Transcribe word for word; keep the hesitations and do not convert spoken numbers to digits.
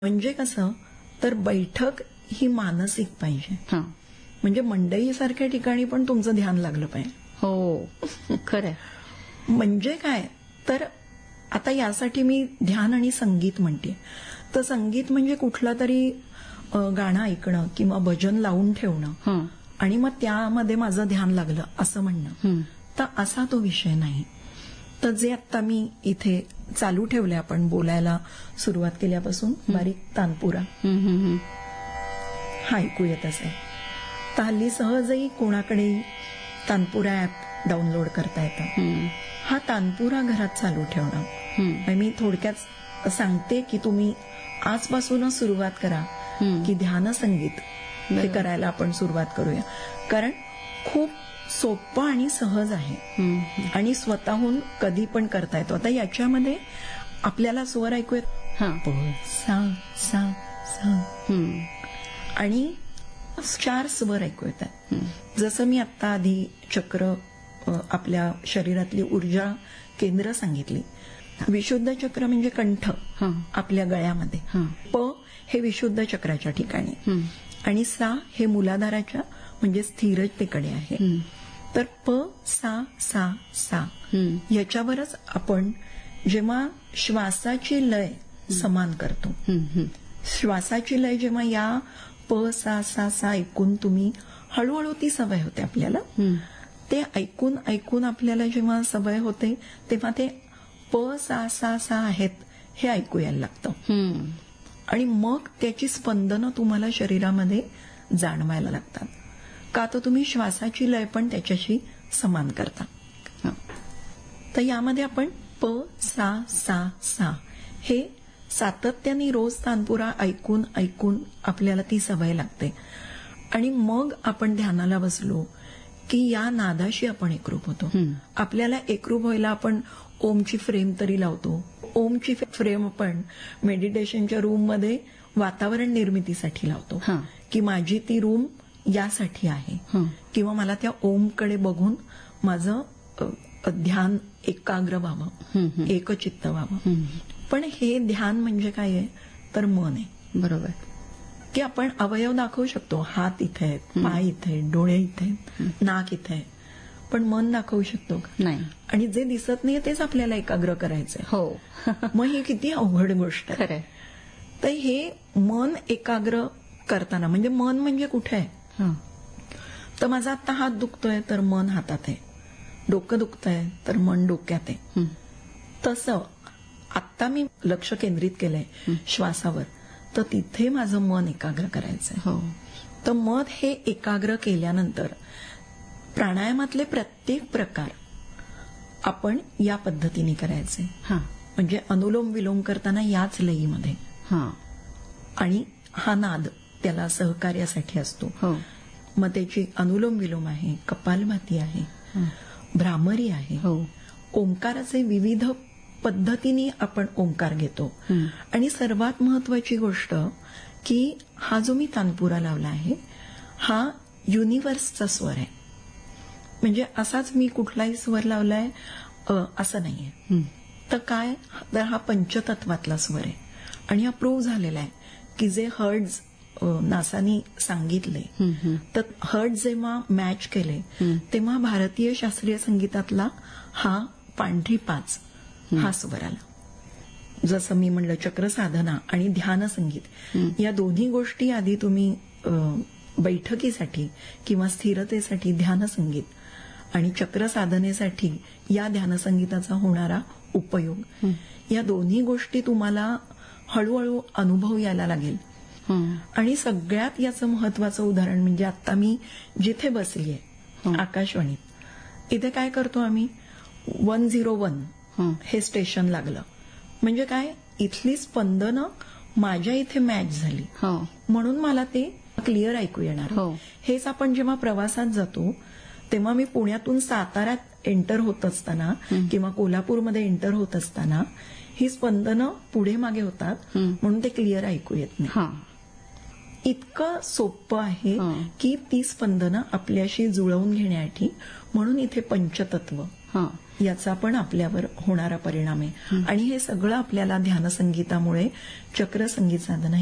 म्हणजे कसं तर बैठक ही मानसिक पाहिजे. हा म्हणजे मंडईसारख्या ठिकाणी पण तुमचं ध्यान लागलं पाहिजे. हो खरंय. म्हणजे काय तर आता यासाठी मी ध्यान आणि संगीत म्हणते. तर संगीत म्हणजे कुठलं तरी अ, गाणं ऐकणं किंवा भजन लावून ठेवणं हं, आणि मग त्यामध्ये माझं ध्यान लागलं असं म्हणणं. हं, तर असा तो विषय नाही. तर जे आता मी इथे चालू ठेवले आपण बोलायला सुरुवात केल्यापासून बारीक तानपुरा हं, हं, हं. हा ऐकू येतच आहे. तर हल्ली सहजही कोणाकडेही तानपुरा ऍप डाउनलोड करता येतं. हं, हा तानपुरा घरात चालू ठेवणं. हं, आणि मी थोडक्यात सांगते की तुम्ही आजपासूनच सुरुवात करा हं. की ध्यान संगीत हे बरोबर. करायला आपण सुरुवात करूया. कारण खूप सोपं आणि सहज आहे हं, हं. आणि स्वतःहून कधी पण करता येतो. आता याच्यामध्ये आपल्याला स्वर ऐकू येत हा. प सा सा सा हं, आणि चार स्वर ऐकू येतात. हं. जसं मी आता आधी चक्र अ, आपल्या शरीरातली ऊर्जा केंद्र सांगितली. विशुद्ध चक्र म्हणजे कंठ हा. आपल्या गळ्यामध्ये. हा. प हे विशुद्ध चक्राच्या ठिकाणी हं, आणि सा हे मूलाधाराच्या म्हणजे स्थिरतेकडे आहे. हं, तर प सा सा सा हं. याच्यावरच आपण जेव्हा श्वासाची लय समान करतो. हं, हं. श्वासाची लय जेव्हा या प सा सा सा ऐकून तुम्ही हळूहळू ती सवय होते आपल्याला. हं. ते ऐकून ऐकून आपल्याला जेव्हा सवय होते तेव्हा ते प सा सा सा आहेत हे ऐकू यायला लागतं. हं. आणि मग त्याची स्पंदनं तुम्हाला शरीरामध्ये जाणवायला लागतात. का तर तुम्ही श्वासाची लय पण त्याच्याशी समान करता. हा. तर यामध्ये आपण प सा सा सा हे सातत्याने रोज तानपुरा ऐकून ऐकून आपल्याला ती सवय लागते. आणि मग आपण ध्यानाला बसलो की या नादाशी आपण एकरूप होतो. हं. आपल्याला एकरूप व्हायला आपण ओमची फ्रेम तरी लावतो. ओमची फ्रेम आपण मेडिटेशनच्या रूममध्ये वातावरण निर्मितीसाठी लावतो हा. की माझी ती रूम यासाठी आहे हं. किंवा मला त्या ओमकडे बघून माझं अ, ध्यान एकाग्र व्हावं, हं, हं. एकचित्त व्हावं. हं. पण हे ध्यान म्हणजे काय आहे तर मन आहे. बरोबर. की आपण अवयव दाखवू शकतो. हात इथे आहेत, हं. पाय इथे आहेत, डोळे इथे आहेत, नाक इथे आहे. पण मन दाखवू शकतो का? नाही. आणि जे दिसत नाही तेच आपल्याला एकाग्र करायचंय. हो मग ही किती अवघड गोष्ट आहे. खरंय. तर हे मन एकाग्र करताना म्हणजे मन म्हणजे कुठे आहे हा. तर माझा आता हात दुखतोय तर मन हातात आहे, डोकं दुखतंय तर मन डोक्यात आहे. हं. तसं आत्ता मी लक्ष केंद्रित केलंय श्वासावर तर तिथे माझं मन एकाग्र करायचंय. हो. तर मन हे एकाग्र केल्यानंतर प्राणायामातले प्रत्येक प्रकार आपण या पद्धतीने करायचे. हा. म्हणजे अनुलोम विलोम करताना याच लयीमध्ये हा. आणि हा नाद त्याला सहकार्यासाठी असतो. हो. मग त्याची अनुलोम विलोम आहे, कपालभाती आहे, हं. भ्रामरी आहे. हो. ओंकाराचे विविध पद्धतीने आपण ओंकार घेतो. हं. आणि सर्वात महत्वाची गोष्ट की हा जो मी तानपुरा लावला आहे हा युनिव्हर्सचा स्वर आहे. म्हणजे असाच मी कुठलाही स्वर लावलाय अ, असं नाहीये. हं. तर काय तर हा पंचतत्वातला स्वर आहे आणि हा प्रूव्ह झालेला आहे की जे हर्ड्स नासानी सांगितले हं, हं. तर हर्ड्स जेव्हा मॅच केले हं. तेव्हा भारतीय शास्त्रीय संगीतातला हा पांढरी पाच हा स्वर आला. जसं मी म्हणलं चक्र साधना आणि ध्यान संगीत हं. या दोन्ही गोष्टी आधी तुम्ही अ, बैठकीसाठी किंवा स्थिरतेसाठी ध्यान संगीत आणि चक्र साधनेसाठी या ध्यान संगीताचा होणारा उपयोग हं. या दोन्ही गोष्टी तुम्हाला हळूहळू अनुभव यायला लागेल. हं. आणि सगळ्यात याचं महत्वाचं उदाहरण म्हणजे आता मी जिथे बसलीये हं. आकाशवाणीत इथे काय करतो आम्ही वन झिरो वन हं. हे स्टेशन लागलं म्हणजे काय इथली स्पंदनं माझ्या इथे मॅच झाली हो. म्हणून मला ते क्लिअर ऐकू येणार. हो. हेच आपण जेव्हा प्रवासात जातो तेव्हा मी पुण्यातून साताऱ्यात एंटर होत असताना हं. किंवा कोल्हापूरमध्ये एंटर होत असताना ही स्पंदनं पुढे मागे होतात हं. म्हणून ते क्लिअर ऐकू येत नाही. हा. इतकं सोपं आहे हं. की ती स्पंदनं आपल्याशी जुळवून घेण्यासाठी म्हणून इथे पंचतत्व हा. याचा पण आपल्यावर होणारा परिणाम आहे आणि हे सगळं आपल्याला ध्यानसंगीतामुळे चक्रसंगीत साधना